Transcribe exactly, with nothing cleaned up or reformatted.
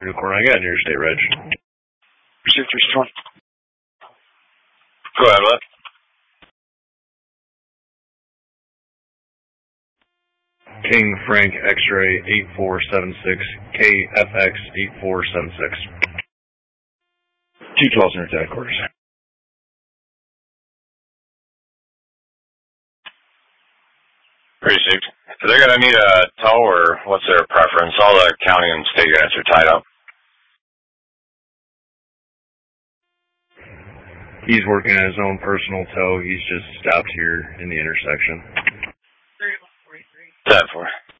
Newcorn, I got near state reg. Pursuit three twenty. Go ahead, what? King Frank X-ray eight four seven six, K F X eight four seven six. two twelve in attack quarters. Precinct. So they're going to need a tow, or what's their preference? All the county and state guys are tied up. He's working at his own personal tow. He's just stopped here in the intersection. ten four.